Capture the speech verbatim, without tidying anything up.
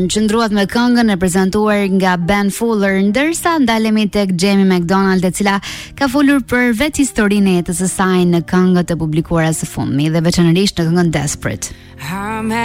qëndruat me këngën e prezantuar nga Ben Fuller, ndërsa ndalemi tek Jamie McDonald, e cila ka folur për vetë historinë e jetës së saj në këngët e publikuara së fundmi dhe veçanërisht në këngën Desperate.